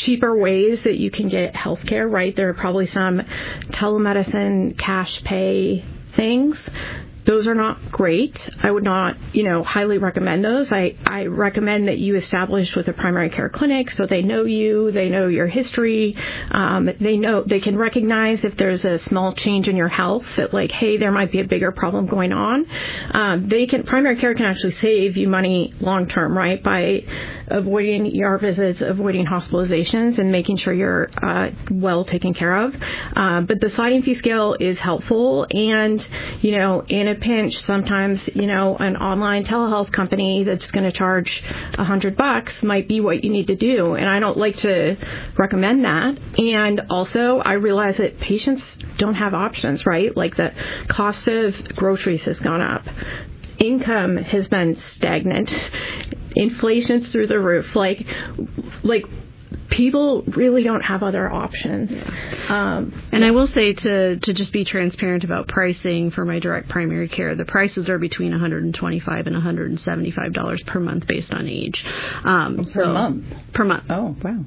cheaper ways that you can get healthcare, right? There are probably some telemedicine, cash pay things. Those are not great. I would not, highly recommend those. I recommend that you establish with a primary care clinic so they know you, they know your history, they can recognize if there's a small change in your health that like, hey, there might be a bigger problem going on. Primary care can actually save you money long term, right? By avoiding ER visits, avoiding hospitalizations, and making sure you're well taken care of. But the sliding fee scale is helpful, and, in a pinch, sometimes, an online telehealth company that's going to charge $100 might be what you need to do. And I don't like to recommend that. And also, I realize that patients don't have options, right? Like the cost of groceries has gone up. Income has been stagnant. Inflation's through the roof. Like people really don't have other options. And I will say to just be transparent about pricing for my direct primary care, the prices are between $125 and $175 per month based on age. Per month? Per month. Oh, wow.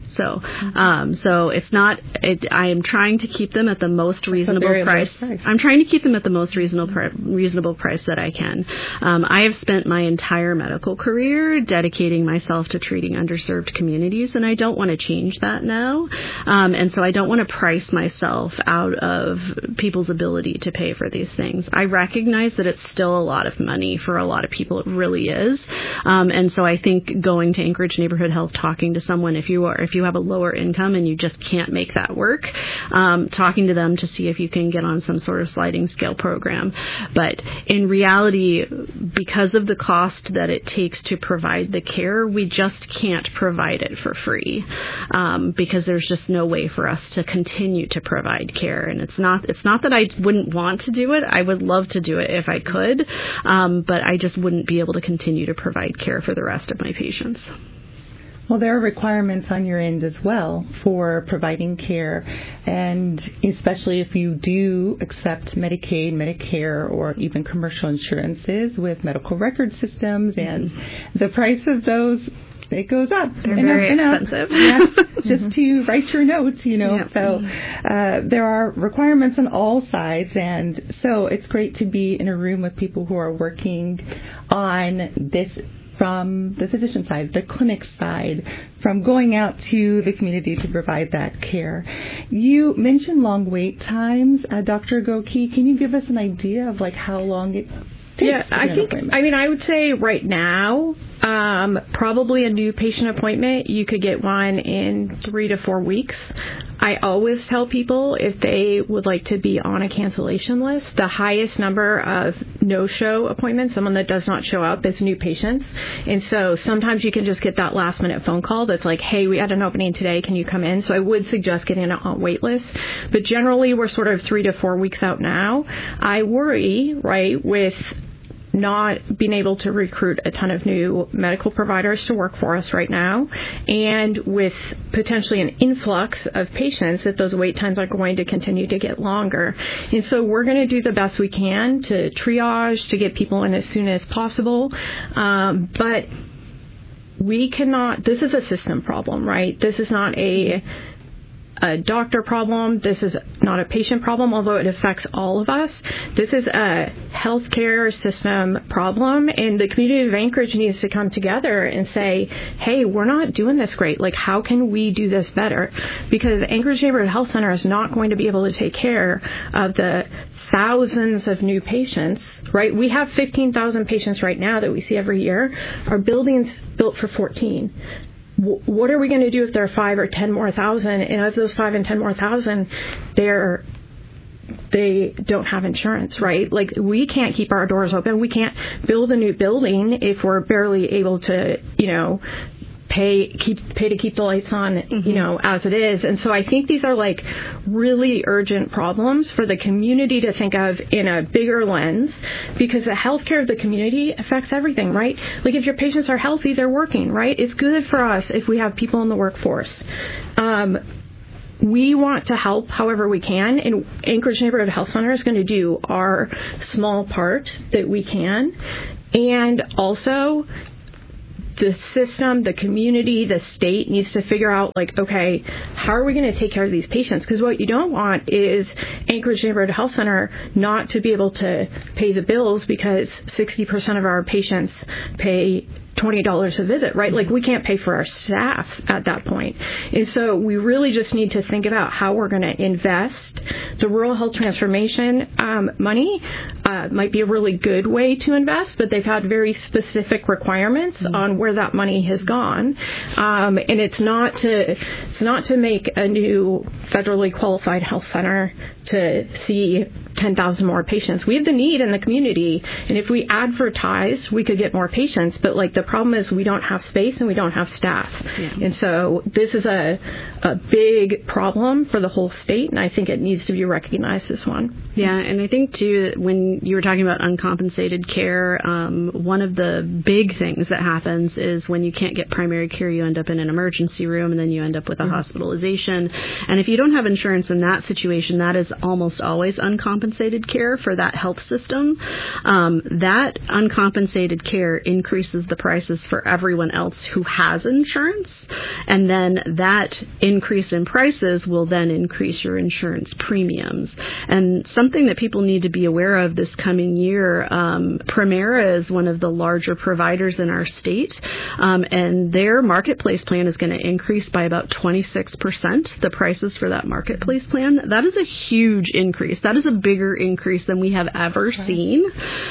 So it's not, I am trying to keep them at the most reasonable price. I'm trying to keep them at the most reasonable price that I can. I have spent my entire medical career dedicating myself to treating underserved communities, and I don't want to change that now. And so I don't want to price myself out of people's ability to pay for these things. I recognize that it's still a lot of money for a lot of people. It really is. And so I think going to Anchorage Neighborhood Health, talking to someone, if you have a lower income and you just can't make that work, talking to them to see if you can get on some sort of sliding scale program. But in reality, because of the cost that it takes to provide the care, we just can't provide it for free. Because there's just no way for us to continue to provide care. And it's not that I wouldn't want to do it. I would love to do it if I could, but I just wouldn't be able to continue to provide care for the rest of my patients. Well, there are requirements on your end as well for providing care, and especially if you do accept Medicaid, Medicare, or even commercial insurances with medical record systems, and the price of those, it goes up. They're very expensive. Yes, just to write your notes, Yep. So there are requirements on all sides, and so it's great to be in a room with people who are working on this from the physician side, the clinic side, from going out to the community to provide that care. You mentioned long wait times. Dr. Gokey, can you give us an idea of like how long it takes? I would say right now, probably a new patient appointment, you could get one in 3 to 4 weeks. I always tell people if they would like to be on a cancellation list, the highest number of no-show appointments, someone that does not show up, is new patients. And so sometimes you can just get that last-minute phone call that's like, hey, we had an opening today, can you come in? So I would suggest getting on a wait list. But generally, we're sort of 3 to 4 weeks out now. I worry, right, with not being able to recruit a ton of new medical providers to work for us right now, and with potentially an influx of patients, that those wait times are going to continue to get longer. And so we're going to do the best we can to triage, to get people in as soon as possible. But we cannot, this is a system problem, right? This is not a doctor problem. This is not a patient problem, although it affects all of us. This is a healthcare system problem, and the community of Anchorage needs to come together and say, hey, we're not doing this great. Like, how can we do this better? Because Anchorage Neighborhood Health Center is not going to be able to take care of the thousands of new patients, right? We have 15,000 patients right now that we see every year. Our building's built for 14. What are we going to do if there are 5 or 10 more thousand? And of those 5 and 10 more thousand, they don't have insurance, right? Like, we can't keep our doors open. We can't build a new building if we're barely able to, pay to keep the lights on, as it is. And so I think these are like really urgent problems for the community to think of in a bigger lens, because the healthcare of the community affects everything, right? Like, if your patients are healthy, they're working, right? It's good for us if we have people in the workforce. We want to help however we can, and Anchorage Neighborhood Health Center is going to do our small part that we can. And also, the system, the community, the state needs to figure out, like, okay, how are we going to take care of these patients? Because what you don't want is Anchorage Neighborhood Health Center not to be able to pay the bills because 60% of our patients pay $20 a visit, right? Like, we can't pay for our staff at that point. And so we really just need to think about how we're going to invest. The rural health transformation money might be a really good way to invest, but they've had very specific requirements on where that money has gone. And it's not to make a new federally qualified health center to see 10,000 more patients. We have the need in the community, and if we advertise, we could get more patients, but like the problem is we don't have space and we don't have staff. Yeah. And so this is a big problem for the whole state, and I think it needs to be recognized as one. Yeah, and I think too, when you were talking about uncompensated care, one of the big things that happens is when you can't get primary care, you end up in an emergency room, and then you end up with a hospitalization. And if you don't have insurance in that situation, that is almost always uncompensated care for that health system. That uncompensated care increases the prices for everyone else who has insurance, and then that increase in prices will then increase your insurance premiums. And something that people need to be aware of this coming year, Premera is one of the larger providers in our state, and their marketplace plan is going to increase by about 26%, the prices for that marketplace plan. That is a huge increase. That is a bigger increase than we have ever seen.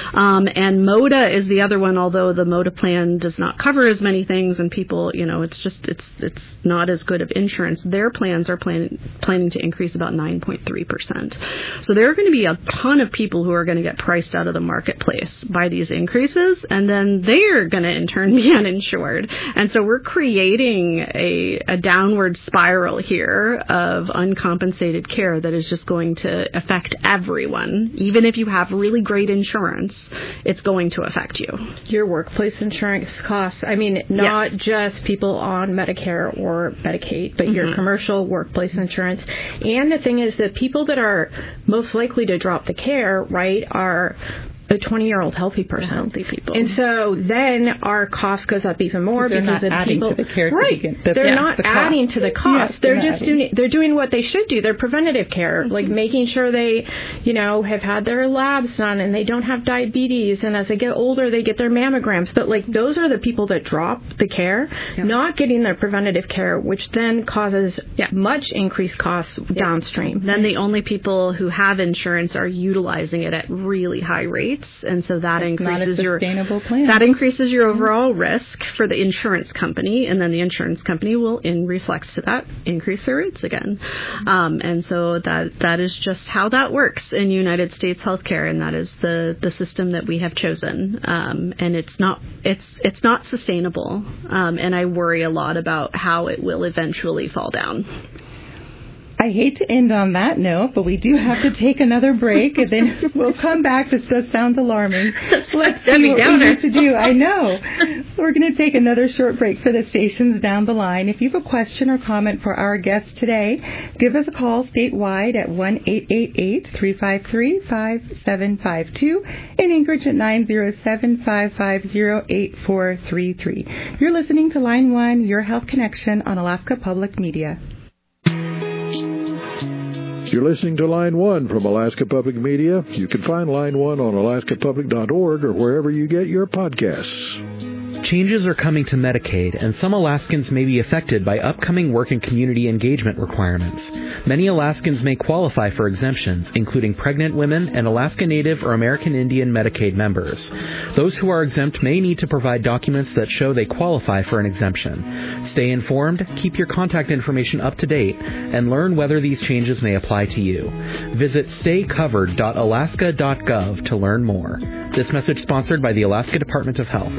And MODA is the other one, although the MODA plan does not cover as many things, and people, it's not as good of insurance. Their plans are planning to increase about 9.3%. So there are going to be a ton of people who are going to get priced out of the marketplace by these increases, and then they're going to in turn be uninsured. And so we're creating a downward spiral here of uncompensated care that is just going to affect everyone. Even if you have really great insurance, it's going to affect you. Your workplace insurance costs, I mean, not just people on Medicare or Medicaid, but your commercial workplace insurance. And the thing is that people that are most likely to drop the care, right, are a 20-year-old healthy person. Healthy people. And so then our cost goes up even more because of people. They're not adding to the cost. They're doing what they should do. They're preventative care, like making sure they, have had their labs done and they don't have diabetes. And as they get older, they get their mammograms. But like those are the people that drop the care, not getting their preventative care, which then causes much increased costs downstream. Then the only people who have insurance are utilizing it at really high rates. And so that increases your overall risk for the insurance company, and then the insurance company will, in reflex to that, increase their rates again. And so that is just how that works in United States healthcare, and that is the system that we have chosen. And it's not sustainable. And I worry a lot about how it will eventually fall down. I hate to end on that note, but we do have to take another break, and then we'll come back. This does sound alarming. Let's see what we need to do. I know. We're going to take another short break for the stations down the line. If you have a question or comment for our guest today, give us a call statewide at 1-888-353-5752, in Anchorage at 907-550-8433. You're listening to Line 1, Your Health Connection on Alaska Public Media. You're listening to Line 1 from Alaska Public Media. You can find Line 1 on alaskapublic.org or wherever you get your podcasts. Changes are coming to Medicaid, and some Alaskans may be affected by upcoming work and community engagement requirements. Many Alaskans may qualify for exemptions, including pregnant women and Alaska Native or American Indian Medicaid members. Those who are exempt may need to provide documents that show they qualify for an exemption. Stay informed, keep your contact information up to date, and learn whether these changes may apply to you. Visit staycovered.alaska.gov to learn more. This message sponsored by the Alaska Department of Health.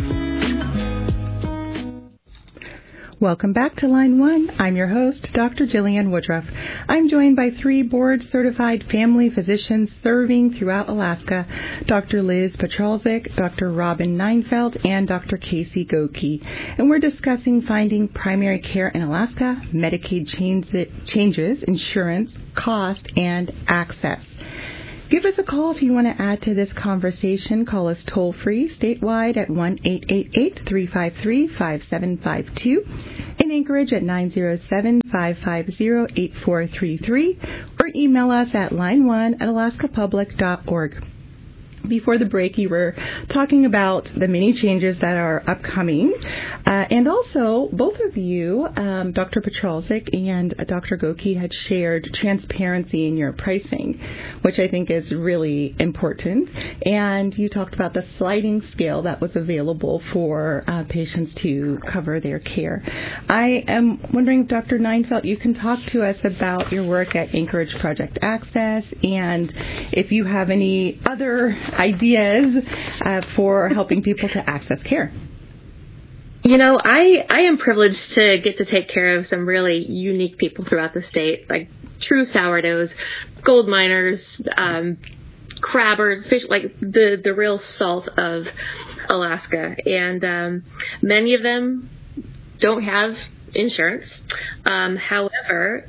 Welcome back to Line 1. I'm your host, Dr. Jillian Woodruff. I'm joined by 3 board-certified family physicians serving throughout Alaska, Dr. Liz Petrolzik, Dr. Robin Neinfeld, and Dr. Casey Goki. And we're discussing finding primary care in Alaska, Medicaid changes, insurance, cost, and access. Give us a call if you want to add to this conversation. Call us toll-free statewide at 1-888-353-5752. In Anchorage at 907-550-8433. Or email us at line1@alaskapublic.org. Before the break, you were talking about the many changes that are upcoming. And also, both of you, Dr. Petralczyk and Dr. Gokey, had shared transparency in your pricing, which I think is really important. And you talked about the sliding scale that was available for patients to cover their care. I am wondering, Dr. Neinfeld, you can talk to us about your work at Anchorage Project Access and if you have any other ideas for helping people to access care. You know, I am privileged to get to take care of some really unique people throughout the state, like true sourdoughs, gold miners, crabbers, fish, like the real salt of Alaska. And many of them don't have insurance. However,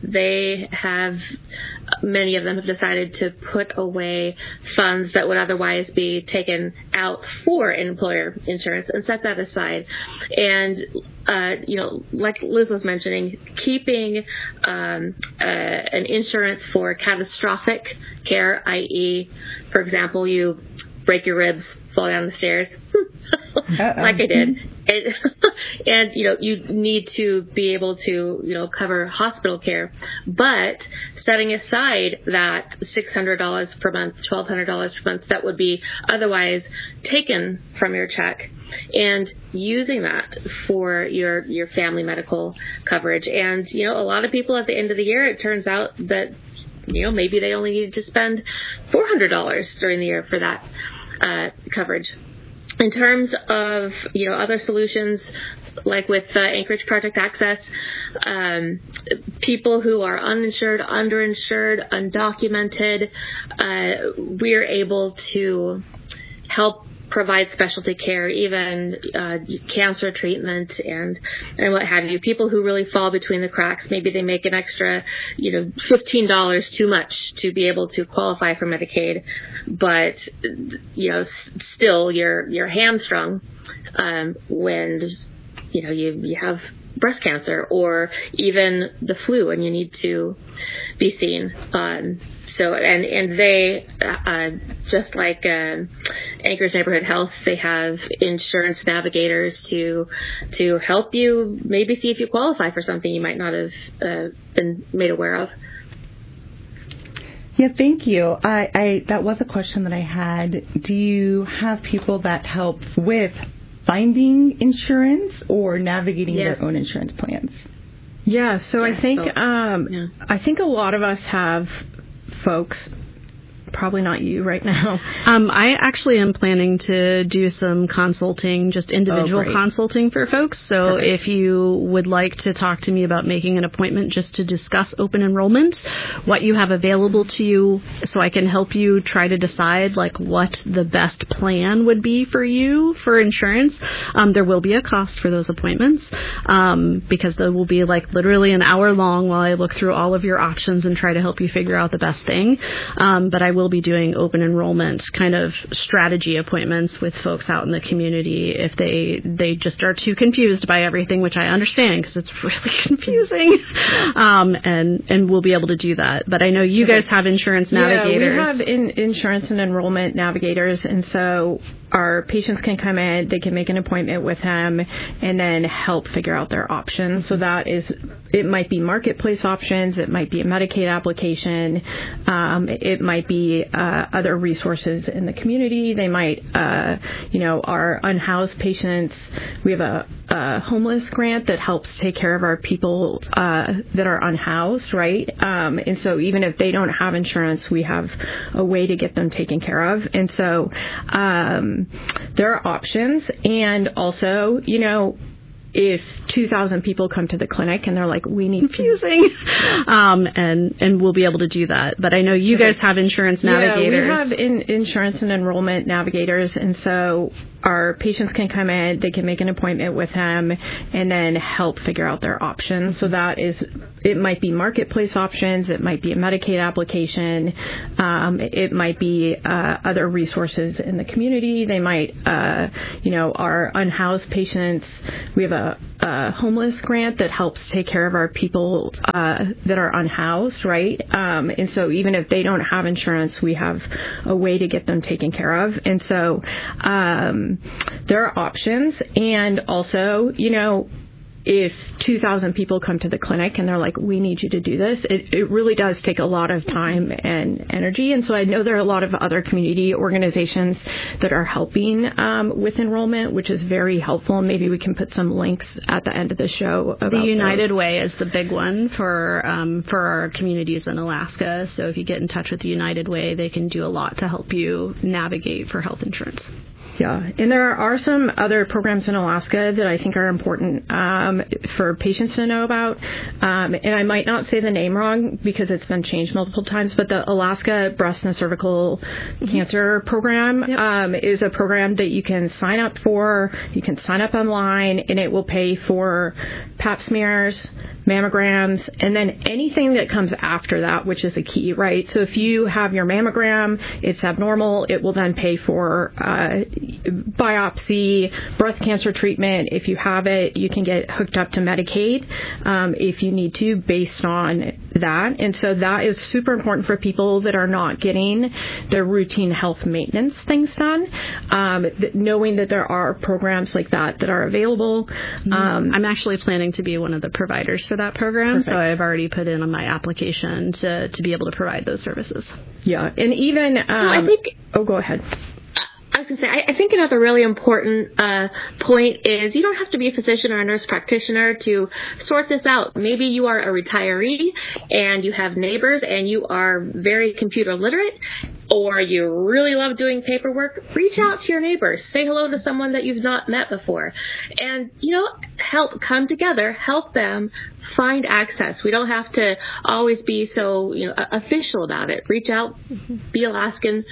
many of them have decided to put away funds that would otherwise be taken out for employer insurance and set that aside. And, like Liz was mentioning, keeping an insurance for catastrophic care, i.e., for example, you break your ribs, fall down the stairs, like I did. And you need to be able to, cover hospital care. But setting aside that $600 per month, $1,200 per month that would be otherwise taken from your check and using that for your family medical coverage. And, a lot of people at the end of the year, it turns out that, maybe they only needed to spend $400 during the year for that coverage. In terms of, other solutions, like with Anchorage Project Access, people who are uninsured, underinsured, undocumented, we're able to help provide specialty care, even cancer treatment and what have you. People who really fall between the cracks, maybe they make an extra, $15 too much to be able to qualify for Medicaid, but still you're hamstrung when you have breast cancer or even the flu and you need to be seen. So they just like Anchorage Neighborhood Health, they have insurance navigators to help you maybe see if you qualify for something you might not have been made aware of. Yeah, thank you. That was a question that I had. Do you have people that help with finding insurance or navigating their own insurance plans? Yeah, so I think I think a lot of us have folks, probably not you right now. I actually am planning to do some consulting, just individual consulting for folks. So Perfect. If you would like to talk to me about making an appointment just to discuss open enrollment, what you have available to you, so I can help you try to decide like what the best plan would be for you for insurance. There will be a cost for those appointments because they will be like literally an hour long while I look through all of your options and try to help you figure out the best thing. But I will be doing open enrollment kind of strategy appointments with folks out in the community if they just are too confused by everything, which I understand because it's really confusing. And we'll be able to do that. But I know you guys have insurance navigators. Yeah, we have insurance and enrollment navigators, and so our patients can come in, they can make an appointment with them, and then help figure out their options. So that is, it might be marketplace options, it might be a Medicaid application, it might be other resources in the community. They might, our unhoused patients, we have a homeless grant that helps take care of our people that are unhoused, right? And so even if they don't have insurance, we have a way to get them taken care of. And so there are options. And also, if 2,000 people come to the clinic and they're like, we need confusing, and we'll be able to do that. But I know you guys have insurance navigators. Yeah, we have insurance and enrollment navigators, and so our patients can come in, they can make an appointment with him, and then help figure out their options. So that is, it might be marketplace options, it might be a Medicaid application, it might be other resources in the community. They might, our unhoused patients, we have a homeless grant that helps take care of our people that are unhoused, right? And so even if they don't have insurance, we have a way to get them taken care of. And so there are options. And also, if 2,000 people come to the clinic and they're like, we need you to do this, it really does take a lot of time and energy. And so I know there are a lot of other community organizations that are helping with enrollment, which is very helpful. And maybe we can put some links at the end of the show about the United Way is the big one for our communities in Alaska. So if you get in touch with the United Way, they can do a lot to help you navigate for health insurance. Yeah, and there are some other programs in Alaska that I think are important for patients to know about. And I might not say the name wrong because it's been changed multiple times, but the Alaska Breast and Cervical Cancer Program is a program that you can sign up for. You can sign up online, and it will pay for pap smears, mammograms, and then anything that comes after that, which is a key, right? So if you have your mammogram, it's abnormal, it will then pay for biopsy, breast cancer treatment. If you have it, you can get hooked up to Medicaid if you need to, based on that. And so that is super important for people that are not getting their routine health maintenance things done, knowing that there are programs like that are available. I'm actually planning to be one of the providers for that program. Perfect. So I've already put in on my application to be able to provide those services. Yeah, and even I think. Oh, go ahead. I was going to say, I think another really important point is you don't have to be a physician or a nurse practitioner to sort this out. Maybe you are a retiree and you have neighbors and you are very computer literate, or you really love doing paperwork. Reach out to your neighbors. Say hello to someone that you've not met before. And, help come together, help them find access. We don't have to always be so, official about it. Reach out, be Alaskan.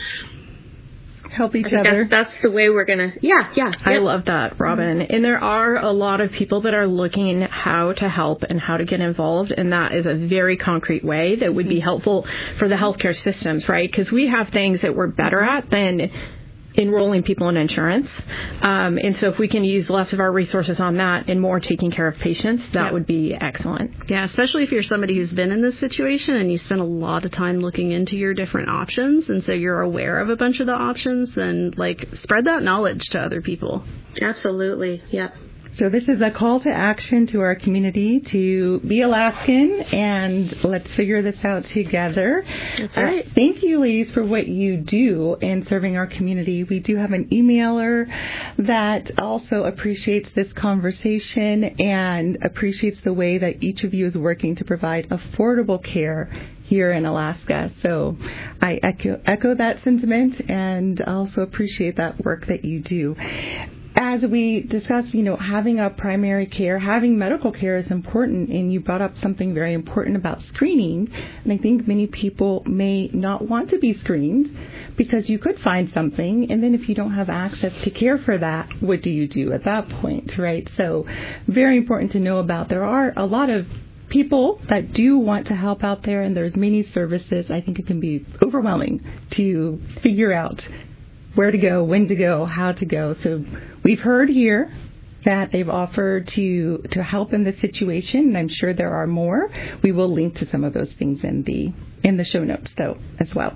Help each other. That's the way we're going to, yeah. I love that, Robin. And there are a lot of people that are looking how to help and how to get involved, and that is a very concrete way that would be helpful for the healthcare systems, right? Because we have things that we're better at than enrolling people in insurance. And so if we can use less of our resources on that and more taking care of patients, that would be excellent. Yeah, especially if you're somebody who's been in this situation and you spend a lot of time looking into your different options, and so you're aware of a bunch of the options, then spread that knowledge to other people. Absolutely, yeah. So this is a call to action to our community to be Alaskan, and let's figure this out together. That's right. Thank you, ladies, for what you do in serving our community. We do have an emailer that also appreciates this conversation and appreciates the way that each of you is working to provide affordable care here in Alaska. So I echo that sentiment and also appreciate that work that you do. As we discussed, having a primary care, having medical care is important, and you brought up something very important about screening. And I think many people may not want to be screened because you could find something, and then if you don't have access to care for that, what do you do at that point, right? So very important to know about. There are a lot of people that do want to help out there, and there's many services. I think it can be overwhelming to figure out where to go, when to go, how to go. So we've heard here that they've offered to help in this situation, and I'm sure there are more. We will link to some of those things in the show notes, though, as well.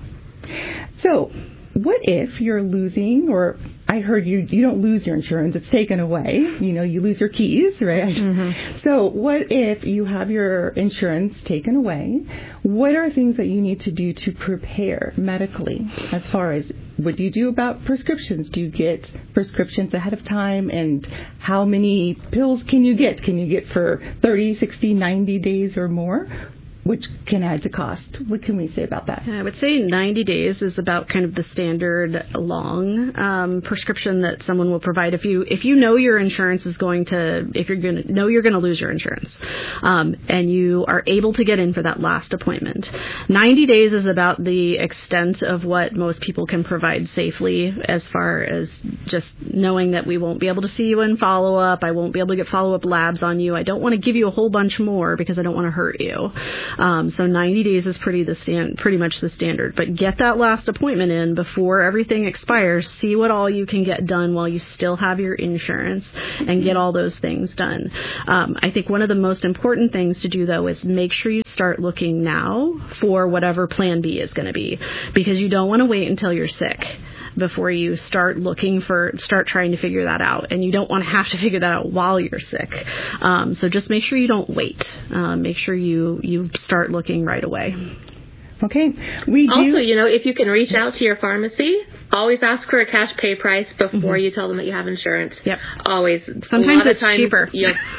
So what if you're losing, or I heard you don't lose your insurance, it's taken away. You lose your keys, right? Mm-hmm. So what if you have your insurance taken away? What are things that you need to do to prepare medically, as far as what do you do about prescriptions? Do you get prescriptions ahead of time? And how many pills can you get? Can you get for 30, 60, 90 days or more? which can add to cost. What can we say about that? I would say 90 days is about kind of the standard long prescription that someone will provide. If you know your insurance is going to, if you're going to know you're going to lose your insurance, and you are able to get in for that last appointment, 90 days is about the extent of what most people can provide safely, as far as just knowing that we won't be able to see you in follow-up. I won't be able to get follow-up labs on you. I don't want to give you a whole bunch more because I don't want to hurt you. So 90 days is pretty much the standard. But get that last appointment in before everything expires. See what all you can get done while you still have your insurance, and get all those things done. I think one of the most important things to do, though, is make sure you start looking now for whatever Plan B is going to be, because you don't want to wait until you're sick before you start trying to figure that out. And you don't want to have to figure that out while you're sick. So just make sure you don't wait. Make sure you start looking right away. Okay. Also, if you can reach out to your pharmacy, always ask for a cash pay price before you tell them that you have insurance. Yep. Always. Sometimes it's cheaper.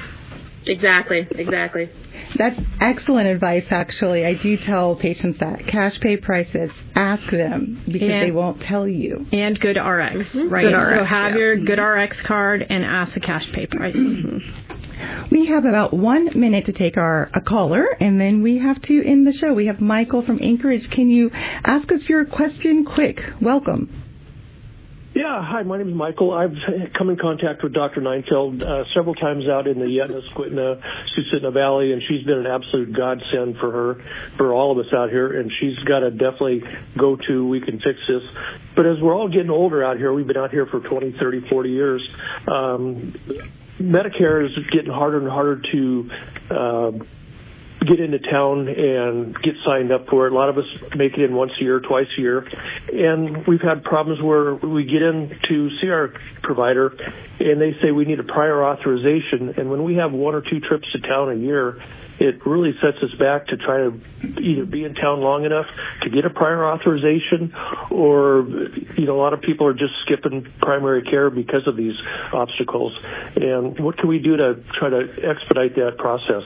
Exactly. That's excellent advice, actually. I do tell patients that. Cash pay prices, ask them, because they won't tell you. And Good RX, right? Good RX, so have your Good RX card and ask the cash pay price. We have about 1 minute to take a caller, and then we have to end the show. We have Michael from Anchorage. Can you ask us your question quick? Welcome. Yeah, hi, my name is Michael. I've come in contact with Dr. Neinfeld several times out in the Yetna, Susitna Valley, and she's been an absolute godsend for all of us out here, and she's got to definitely go to, we can fix this. But as we're all getting older out here, we've been out here for 20, 30, 40 years, Medicare is getting harder and harder to get into town and get signed up for it. A lot of us make it in once a year, twice a year. And we've had problems where we get in to see our provider and they say we need a prior authorization. And when we have 1 or 2 trips to town a year, it really sets us back to try to either be in town long enough to get a prior authorization, or, a lot of people are just skipping primary care because of these obstacles. And what can we do to try to expedite that process?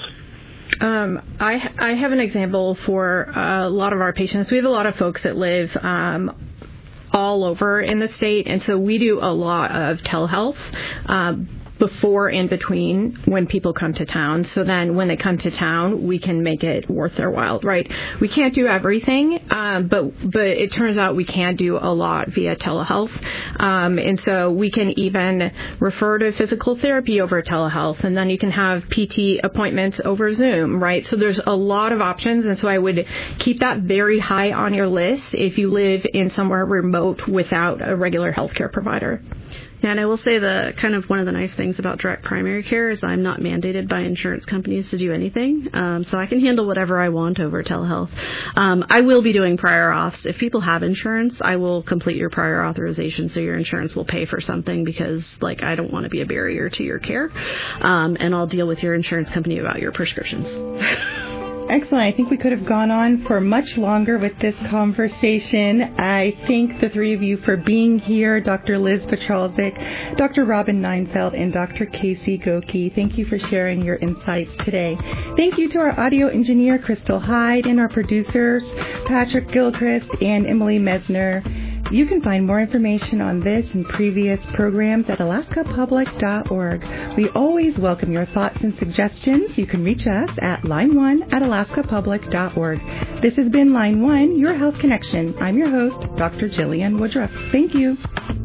I have an example for a lot of our patients. We have a lot of folks that live all over in the state, and so we do a lot of telehealth before and between when people come to town. So then when they come to town, we can make it worth their while, right? We can't do everything, but it turns out we can do a lot via telehealth. And so we can even refer to physical therapy over telehealth, and then you can have PT appointments over Zoom, right? So there's a lot of options, and so I would keep that very high on your list if you live in somewhere remote without a regular healthcare provider. Yeah, and I will say one of the nice things about direct primary care is I'm not mandated by insurance companies to do anything, so I can handle whatever I want over telehealth. I will be doing prior auths. If people have insurance, I will complete your prior authorization so your insurance will pay for something, because I don't want to be a barrier to your care, and I'll deal with your insurance company about your prescriptions. Excellent. I think we could have gone on for much longer with this conversation. I thank the three of you for being here, Dr. Liz Petralzik, Dr. Robin Neinfeld, and Dr. Casey Goki. Thank you for sharing your insights today. Thank you to our audio engineer, Crystal Hyde, and our producers, Patrick Gilchrist and Emily Mesner. You can find more information on this and previous programs at alaskapublic.org. We always welcome your thoughts and suggestions. You can reach us at line1@alaskapublic.org. This has been Line 1, your health connection. I'm your host, Dr. Jillian Woodruff. Thank you.